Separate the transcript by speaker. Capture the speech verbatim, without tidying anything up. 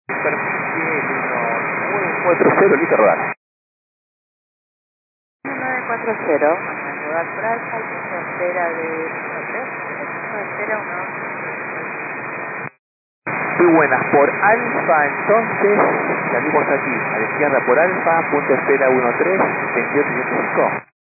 Speaker 1: Superficie nueve cuatro cero, listo, rodar.
Speaker 2: nueve cuatro cero, a rodar por alfa, el punto de espera de uno tres, el punto de espera uno.
Speaker 1: Muy buenas, por alfa entonces, salimos aquí, a la izquierda por alfa, punto de espera uno tres, veintiocho setenta y cinco.